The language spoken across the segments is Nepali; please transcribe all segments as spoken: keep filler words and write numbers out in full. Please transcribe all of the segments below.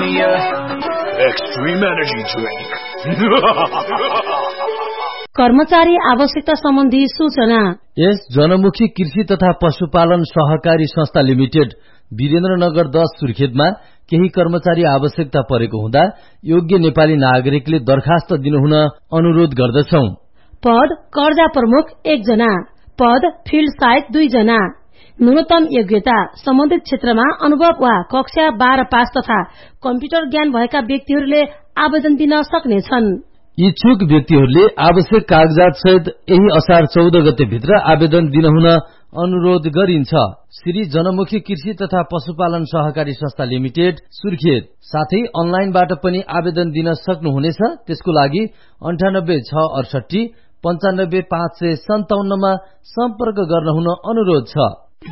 me a extreme energy drink. कर्मचारी आवश्यकता सम्बन्धी सूचना। यस जनमुखी कृषि तथा पशुपालन सहकारी संस्था लिमिटेड वीरेन्द्रनगर दस सुर्खेतमा केही कर्मचारी आवश्यकता परेको हुँदा योग्य नेपाली नागरिकले दरखास्त दिनुहुन अनुरोध गर्दछौ। पद कर्जा प्रमुख एकजना, पद फिल्ड सहायक दुईजना। न्यूनतम योग्यता सम्बन्धित क्षेत्रमा अनुभव वा कक्षा बाह्र पास तथा कम्प्युटर ज्ञान भएका व्यक्तिहरूले आवेदन दिन सक्नेछन्। इच्छुक व्यक्तिहरूले आवश्यक कागजात सहित यही असार चौध गते भित्र आवेदन दिनुहुन अनुरोध गरिन्छ। श्री जनमुखी कृषि तथा पशुपालन सहकारी संस्था लिमिटेड सुर्खेत। साथै अनलाइनबाट पनि आवेदन दिन सक्नुहुनेछ। त्यसको लागि अन्ठानब्बे छ अडसठी पञ्चानब्बे पाँच सय सन्ताउन्नमा सम्पर्क गर्न हुन अनुरोध छ।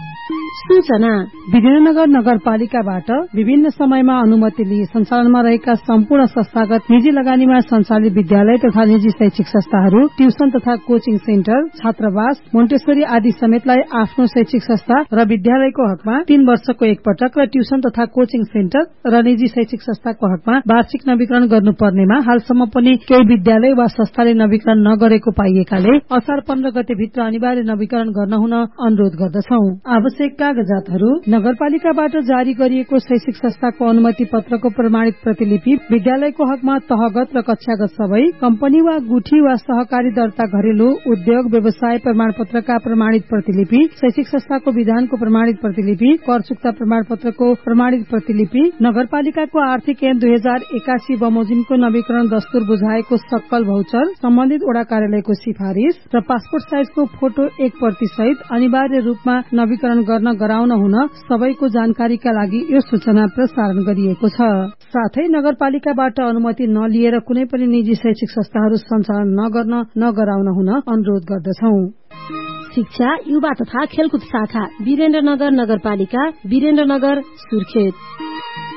सूचना। वीरेन्द्रनगर नगरपालिकाबाट विभिन्न समयमा अनुमति लिई सञ्चालनमा रहेका सम्पूर्ण संस्थागत निजी लगानीमा सञ्चालित विद्यालय तथा निजी शैक्षिक संस्थाहरू, ट्युसन तथा कोचिङ सेन्टर, छात्रावास, मोन्टेसरी आदि समेतलाई आफ्नो शैक्षिक संस्था र विद्यालयको हकमा तीन वर्षको एकपटक र ट्युसन तथा कोचिङ सेन्टर र निजी शैक्षिक संस्थाको हकमा वार्षिक नवीकरण गर्नुपर्नेमा हालसम्म पनि केही विद्यालय वा संस्थाले नवीकरण नगरेको पाइएकाले असार पन्ध्र गते भित्र अनिवार्य नवीकरण गर्न हुन अनुरोध गर्दछौ। आवश्यक कागजातहरू नगरपालिकाबाट जारी गरिएको शैक्षिक संस्थाको अनुमति पत्रको प्रमाणित प्रतिलिपि, विद्यालयको हकमा तहगत र कक्षागत सबै, कम्पनी वा गुठी वा सहकारी दर्ता घरेलु उद्योग व्यवसाय प्रमाण पत्रका प्रमाणित प्रतिलिपि, शैक्षिक संस्थाको विधानको प्रमाणित प्रतिलिपि, कर चुक्ता प्रमाण पत्रको प्रमाणित प्रतिलिपि, नगरपालिकाको आर्थिक ऐन दुई हजार एकासी बमोजिमको नवीकरण दस्तुर बुझाएको सक्कल भौचर, सम्बन्धित वडा कार्यालयको सिफारिश र पासपोर्ट साइजको फोटो एक प्रति सहित अनिवार्य रूपमा नवीकरण गर्न गराउन हुन सबैको जानकारीका लागि यो सूचना प्रसारण गरिएको छ। साथै नगरपालिकाबाट अनुमति नलिएर कुनै पनि निजी शैक्षिक संस्थाहरू सञ्चालन नगर्न नगराउन हुन अनुरोध गर्दछौ। शिक्षा, युवा तथा खेलकुद शाखा वीरेन्द्रनगर नगरपालिका, वीरेन्द्रनगर सुर्खेत।